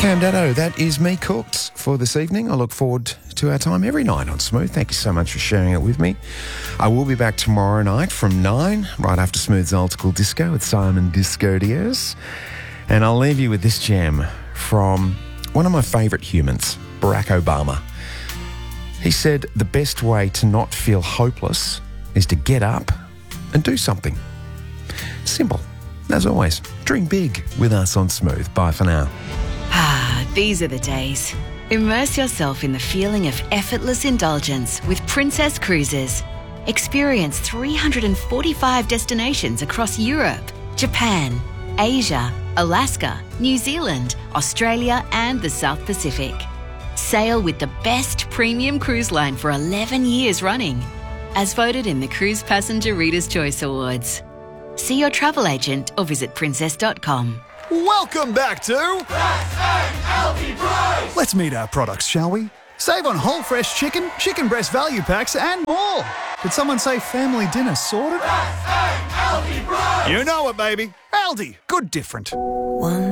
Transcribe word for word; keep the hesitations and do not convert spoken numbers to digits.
Cam Daddo, that is me cooked for this evening. I look forward to our time every night on Smooth. Thank you so much for sharing it with me. I will be back tomorrow night from nine, right after Smooth's Old School Disco with Simon Disco Diaz. And I'll leave you with this gem from one of my favourite humans, Barack Obama. He said the best way to not feel hopeless is to get up and do something. Simple. As always, dream big with us on Smooth. Bye for now. Ah, these are the days. Immerse yourself in the feeling of effortless indulgence with Princess Cruises. Experience three hundred forty-five destinations across Europe, Japan, Asia, Alaska, New Zealand, Australia and the South Pacific. Sail with the best premium cruise line for eleven years running, as voted in the Cruise Passenger Reader's Choice Awards. See your travel agent or visit princess dot com. Welcome back to S A L T Price! Let's meet our products, shall we? Save on whole fresh chicken, chicken breast value packs and more. Did someone say family dinner sorted? S A L T Price! You know it, baby. Aldi, good different. One